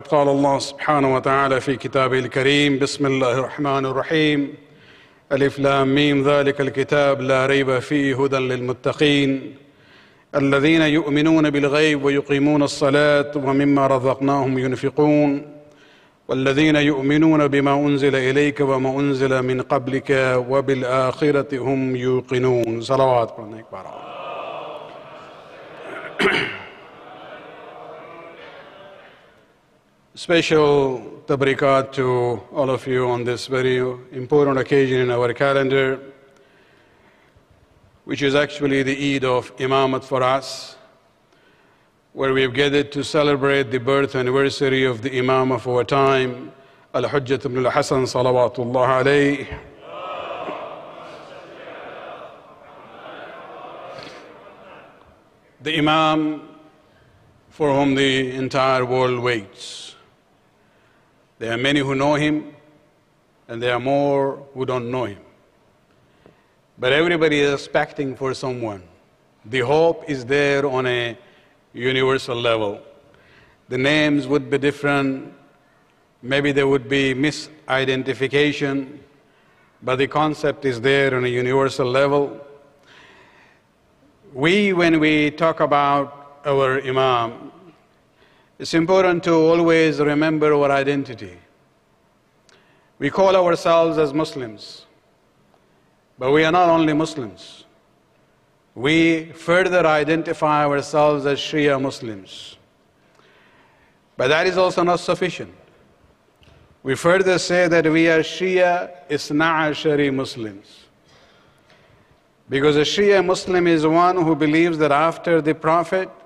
قال الله سبحانه وتعالى في كتابه الكريم بسم الله الرحمن الرحيم ألف لام ميم ذلك الكتاب لا ريب فيه هدى للمتقين الذين يؤمنون بالغيب ويقيمون الصلاة ومما رزقناهم ينفقون والذين يؤمنون بما أنزل إليك وما أنزل من قبلك وبالآخرة هم يوقنون. صلوات پڑھنے ایک بار. Special tabrikat to all of you on this very important occasion in our calendar, which is actually the Eid of Imamat for us, where we have gathered to celebrate the birth anniversary of the Imam of our time, Al-Hujjat ibn al-Hasan salawatullah alayh. The Imam for whom the entire world waits. There are many who know him, and there are more who don't know him. But everybody is expecting for someone. The hope is there on a universal level. The names would be different, maybe there would be misidentification, but the concept is there on a universal level. When we talk about our Imam, it's important to always remember our identity. We call ourselves as Muslims, but we are not only Muslims. We further identify ourselves as Shia Muslims. But that is also not sufficient. We further say that we are Shia Isna Ashari Muslims. Because a Shia Muslim is one who believes that after the Prophet,